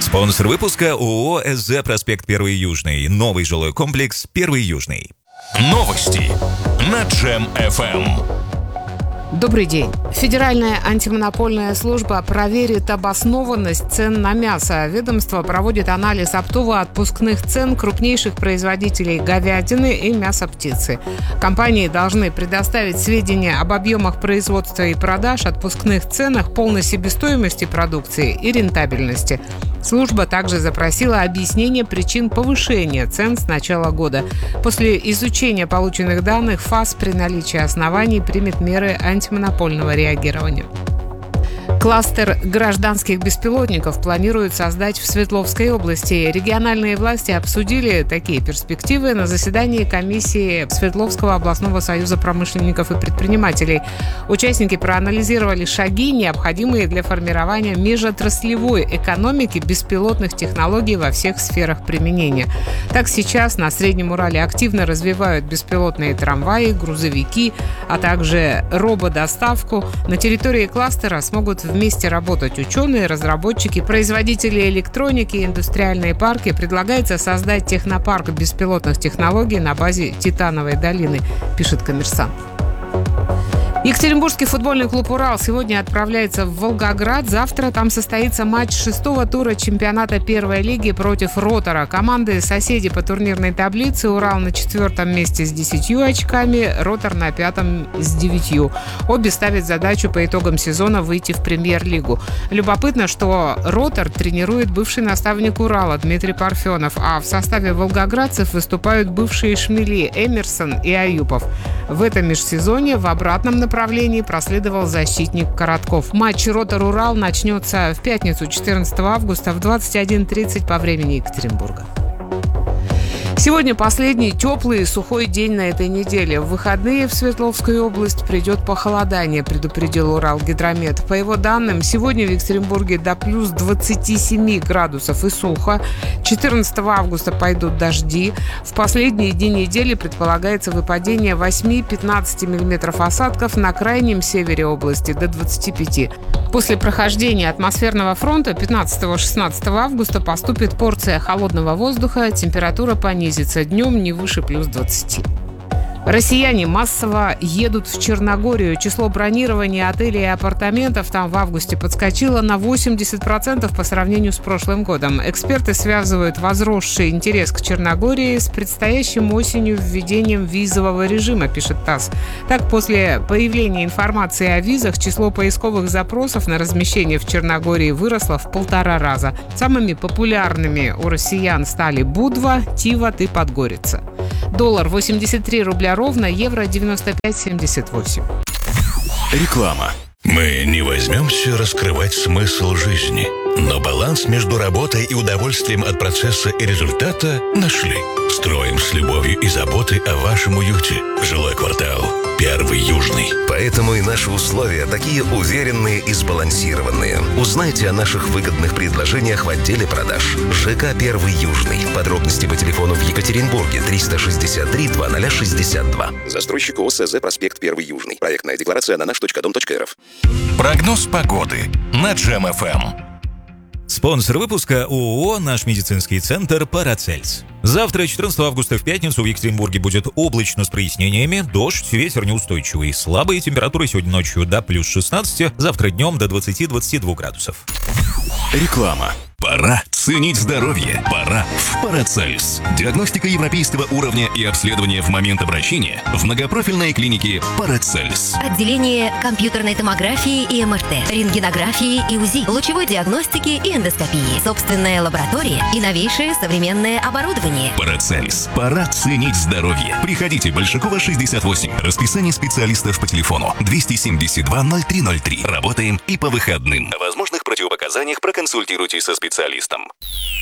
Спонсор выпуска ООО «СЗ Проспект 1 Южный». Новый жилой комплекс 1 Южный. Новости на Джем-ФМ. Добрый день. Федеральная антимонопольная служба проверит обоснованность цен на мясо. Ведомство проводит анализ оптово-отпускных цен крупнейших производителей говядины и мяса птицы. Компании должны предоставить сведения об объемах производства и продаж, отпускных ценах, полной себестоимости продукции и рентабельности. Служба также запросила объяснение причин повышения цен с начала года. После изучения полученных данных ФАС при наличии оснований примет меры антимонопольного реагирования. Кластер гражданских беспилотников планируют создать в Свердловской области. Региональные власти обсудили такие перспективы на заседании комиссии Свердловского областного союза промышленников и предпринимателей. Участники проанализировали шаги, необходимые для формирования межотраслевой экономики беспилотных технологий во всех сферах применения. Так, сейчас на Среднем Урале активно развивают беспилотные трамваи, грузовики, а также рободоставку. На территории кластера смогут вместе работать ученые, разработчики, производители электроники и индустриальные парки. Предлагается создать технопарк беспилотных технологий на базе Титановой долины, пишет «Коммерсант». Екатеринбургский футбольный клуб «Урал» сегодня отправляется в Волгоград. Завтра там состоится матч 6-го тура чемпионата первой лиги против «Ротора». Команды соседи по турнирной таблице. «Урал» на 4-м месте с 10 очками, «Ротор» на 5-м с 9. Обе ставят задачу по итогам сезона выйти в премьер-лигу. Любопытно, что «Ротор» тренирует бывший наставник «Урала» Дмитрий Парфенов, а в составе волгоградцев выступают бывшие шмели Эмерсон и Аюпов. В этом межсезонье в обратном направлении проследовал защитник Коротков. Матч «Ротор-Урал» начнется в пятницу, 14 августа в 21:30 по времени Екатеринбурга. Сегодня последний теплый и сухой день на этой неделе. В выходные в Свердловскую область придет похолодание, предупредил Уралгидромет. По его данным, сегодня в Екатеринбурге до плюс 27 градусов и сухо. 14 августа пойдут дожди. В последние дни недели предполагается выпадение 8-15 мм осадков на крайнем севере области до 25. После прохождения атмосферного фронта 15-16 августа поступит порция холодного воздуха, температура понизится днем не выше плюс 20. Россияне массово едут в Черногорию. Число бронирования отелей и апартаментов там в августе подскочило на 80% по сравнению с прошлым годом. Эксперты связывают возросший интерес к Черногории с предстоящим осенью введением визового режима, пишет ТАСС. Так, после появления информации о визах число поисковых запросов на размещение в Черногории выросло в 1,5 раза. Самыми популярными у россиян стали Будва, Тивот и Подгорица. Доллар 83 рубля ровно, евро 95,78. Реклама. Мы не возьмемся раскрывать смысл жизни, но баланс между работой и удовольствием от процесса и результата нашли. Строим с любовью и заботой о вашем уюте. Жилой квартал 1 Южный. Поэтому и наши условия такие уверенные и сбалансированные. Узнайте о наших выгодных предложениях в отделе продаж. ЖК 1 Южный. Подробности по телефону в Екатеринбурге 363 2062. Застройщик ООО «СЗ Проспект 1 Южный». Проектная декларация на наш.дом.рф. Прогноз погоды на Джем-ФМ. Спонсор выпуска ООО «Наш медицинский центр Парацельс». Завтра, 14 августа в пятницу, в Екатеринбурге будет облачно с прояснениями, дождь, ветер неустойчивый, слабые температуры сегодня ночью до плюс 16, завтра днем до 20-22 градусов. Реклама. Пора ценить здоровье. Пора в Парацельс. Диагностика европейского уровня и обследование в момент обращения в многопрофильной клинике Парацельс. Отделение компьютерной томографии и МРТ, рентгенографии и УЗИ, лучевой диагностики и эндоскопии, собственная лаборатория и новейшее современное оборудование. Парацельс. Пора ценить здоровье. Приходите, Большакова, 68. Расписание специалистов по телефону 272 0303. Работаем и по выходным. О возможных противопоказаниях проконсультируйтесь со специалистом.